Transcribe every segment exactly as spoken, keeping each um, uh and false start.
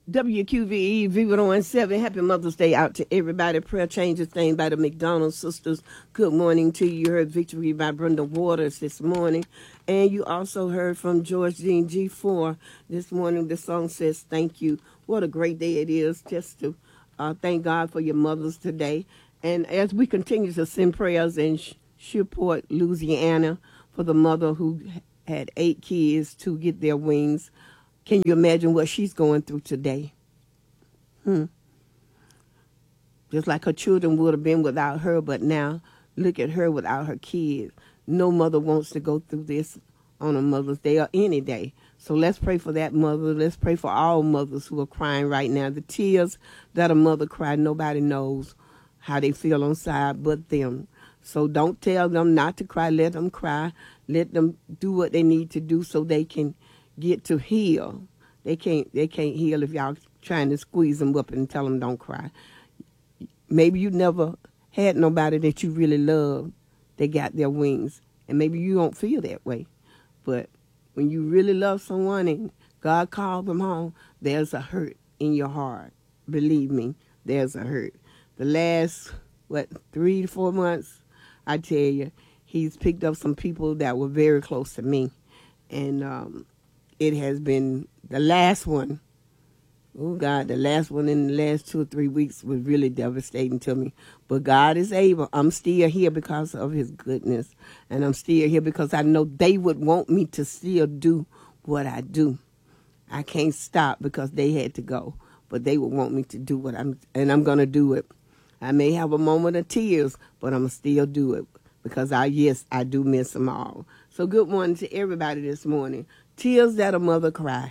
W Q V E, Viva one seven. Happy Mother's Day out to everybody. Prayer changes things by the McDonald sisters. Good morning to you. You heard Victory by Brenda Waters this morning. And you also heard from George Jean G four this morning. The song says, thank you. What a great day it is just to uh, thank God for your mothers today. And as we continue to send prayers in Shreveport, Louisiana, for the mother who had eight kids to get their wings, can you imagine what she's going through today? Hmm. Just like her children would have been without her, but now look at her without her kids. No mother wants to go through this on a Mother's Day or any day. So let's pray for that mother. Let's pray for all mothers who are crying right now. The tears that a mother cried, nobody knows how they feel on side but them. So don't tell them not to cry. Let them cry. Let them do what they need to do so they can get to heal. They can't they can't heal if y'all trying to squeeze them up and tell them don't cry. Maybe you never had nobody that you really loved that got their wings. And maybe you don't feel that way. But when you really love someone and God called them home, there's a hurt in your heart. Believe me, there's a hurt. The last, what, three to four months, I tell you, he's picked up some people that were very close to me. And um, it has been the last one. Oh, God, the last one in the last two or three weeks was really devastating to me. But God is able. I'm still here because of his goodness. And I'm still here because I know they would want me to still do what I do. I can't stop because they had to go. But they would want me to do what I'm, and I'm going to do it. I may have a moment of tears, but I'm going to still do it. Because, I yes, I do miss them all. So good morning to everybody this morning. Tears that a mother cry.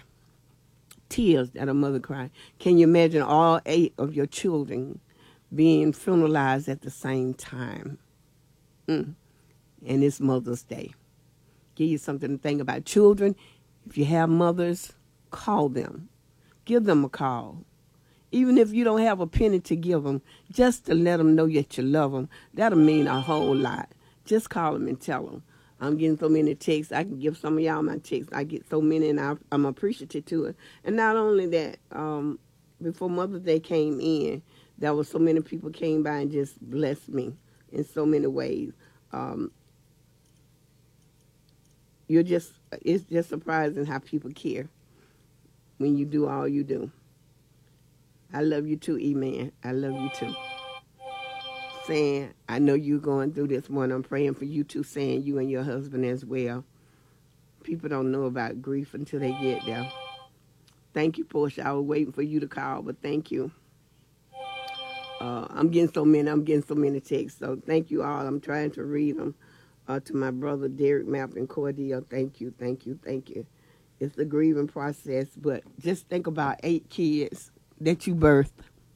Tears that a mother cry. Can you imagine all eight of your children being funeralized at the same time? Mm. And it's Mother's Day. Give you something to think about. Children, if you have mothers, call them. Give them a call. Even if you don't have a penny to give them, just to let them know that you love them, that'll mean a whole lot. Just call them and tell them. I'm getting so many texts. I can give some of y'all my texts. I get so many, and I, I'm appreciative to it. And not only that, um, before Mother's Day came in, there were so many people came by and just blessed me in so many ways. Um, you're just, it's just surprising how people care when you do all you do. I love you too, E-Man. I love you too. Saying, I know you're going through this one. I'm praying for you too, saying you and your husband as well. People don't know about grief until they get there. Thank you, Portia. I was waiting for you to call, but thank you. Uh, I'm getting so many. I'm getting so many texts. So thank you all. I'm trying to read them. Uh, to my brother, Derek Mapp and Cordia, thank you, thank you, thank you. It's the grieving process, but just think about eight kids that you birthed.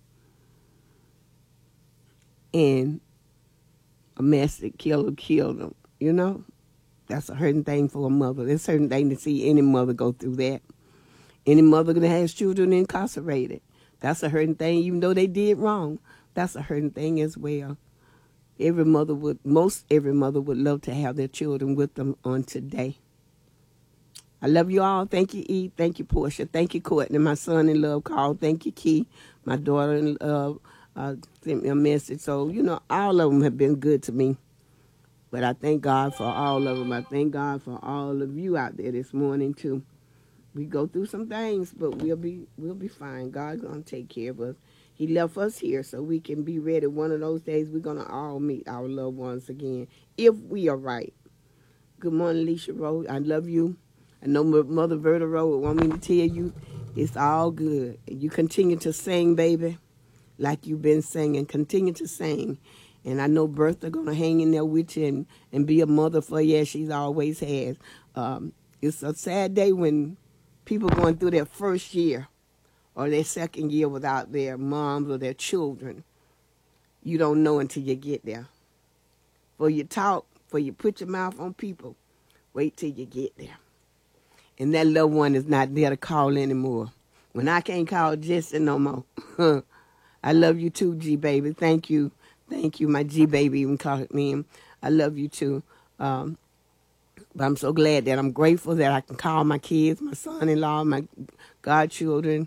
And a massive killer killed them, you know? That's a hurting thing for a mother. It's a hurting thing to see any mother go through that. Any mother that has children incarcerated. That's a hurting thing, even though they did wrong. That's a hurting thing as well. Every mother would, most every mother would love to have their children with them on today. I love you all. Thank you, E. Thank you, Portia. Thank you, Courtney. My son in love called. Thank you, Key. My daughter in love. Uh, sent me a message. So, you know, all of them have been good to me. But I thank God for all of them. I thank God for all of you out there this morning, too. We go through some things, but we'll be we'll be fine. God's going to take care of us. He left us here so we can be ready. One of those days, we're going to all meet our loved ones again, if we are right. Good morning, Alicia Rowe. I love you. I know Mother Verta Rowe would want me to tell you it's all good. You continue to sing, baby. Like you've been singing, continue to sing. And I know Bertha going to hang in there with you and, and be a mother for you as she's always has. Um, it's a sad day when people going through their first year or their second year without their moms or their children. You don't know until you get there. For you talk, for you put your mouth on people, wait till you get there. And that loved one is not there to call anymore. When I can't call Jesse no more. I love you too, G-Baby. Thank you. Thank you. My G-Baby even called me. I love you too. Um, but I'm so glad that I'm grateful that I can call my kids, my son-in-law, my godchildren,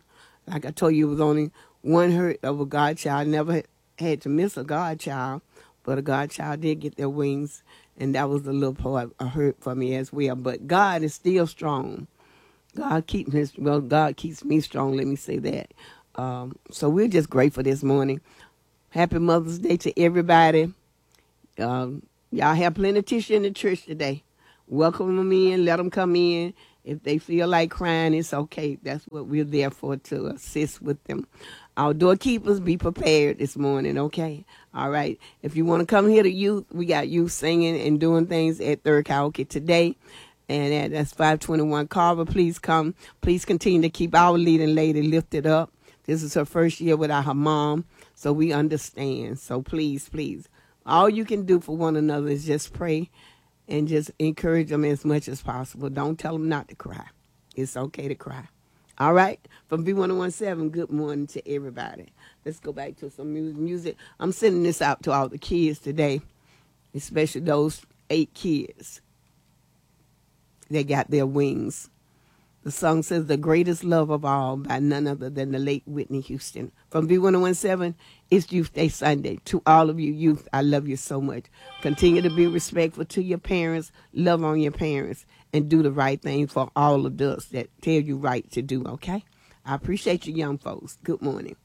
Like I told you, it was only one hurt of a godchild. Never had to miss a godchild, but a godchild did get their wings, and that was a little part of hurt for me as well. But God is still strong. God keeps me, well, God keeps me strong, let me say that. Um, so we're just grateful this morning. Happy Mother's Day to everybody. Um, y'all have plenty of tissue in the church today. Welcome them in, let them come in. If they feel like crying, it's okay. That's what we're there for, to assist with them. Our doorkeepers, be prepared this morning, okay? All right. If you want to come here to youth, we got youth singing and doing things at Third Karaoke today. And that's five twenty-one Carver. Please come. Please continue to keep our leading lady lifted up. This is her first year without her mom, so we understand. So please, please, all you can do for one another is just pray and just encourage them as much as possible. Don't tell them not to cry. It's okay to cry. All right? From B one seventeen, good morning to everybody. Let's go back to some mu- music. I'm sending this out to all the kids today, especially those eight kids. They got their wings. The song says, "The Greatest Love of All" by none other than the late Whitney Houston. From B one seventeen, it's Youth Day Sunday. To all of you youth, I love you so much. Continue to be respectful to your parents, love on your parents, and do the right thing for all adults that tell you right to do, okay? I appreciate you young folks. Good morning.